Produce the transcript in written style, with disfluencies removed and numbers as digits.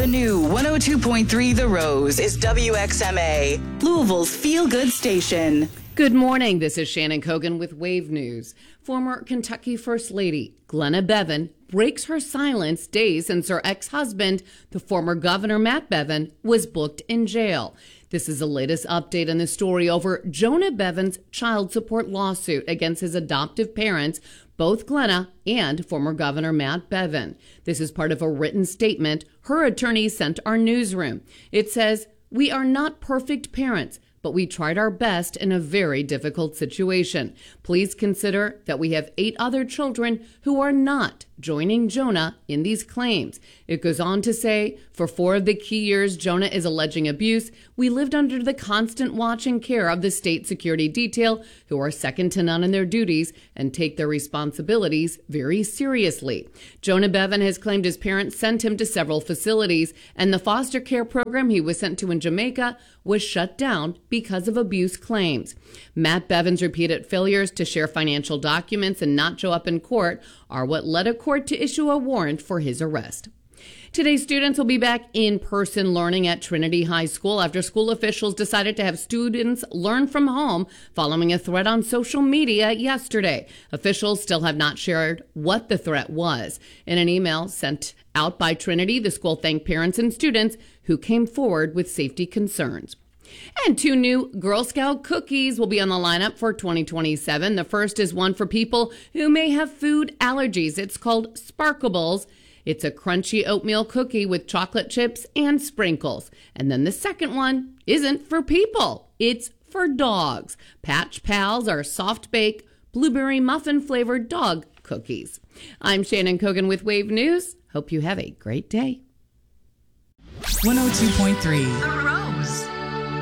The new 102.3 The Rose is WXMA, Louisville's feel-good station. Good morning. This is Shannon Kogan with Wave News. Former Kentucky First Lady Glenna Bevan breaks her silence days since her ex-husband, the former Governor Matt Bevin, was booked in jail. This is the latest update on the story over Jonah Bevin's child support lawsuit against his adoptive parents, both Glenna and former Governor Matt Bevin. This is part of a written statement her attorney sent our newsroom. It says, "We are not perfect parents, but we tried our best in a very difficult situation. Please consider that we have 8 other children who are not joining Jonah in these claims." It goes on to say, for 4 of the key years Jonah is alleging abuse, we lived under the constant watch and care of the state security detail, who are second to none in their duties and take their responsibilities very seriously. Jonah Bevin has claimed his parents sent him to several facilities, and the foster care program he was sent to in Jamaica was shut down because of abuse claims. Matt Bevin's repeated failures to share financial documents and not show up in court are what led a court to issue a warrant for his arrest. Today, students will be back in person learning at Trinity High School after school officials decided to have students learn from home following a threat on social media yesterday. Officials still have not shared what the threat was. In an email sent out by Trinity, the school thanked parents and students who came forward with safety concerns. And 2 new Girl Scout cookies will be on the lineup for 2027. The first is one for people who may have food allergies. It's called Sparkables. It's a crunchy oatmeal cookie with chocolate chips and sprinkles. And then the second one isn't for people. It's for dogs. Patch Pals are soft-bake, blueberry muffin-flavored dog cookies. I'm Shannon Kogan with Wave News. Hope you have a great day. 102.3 The Rose.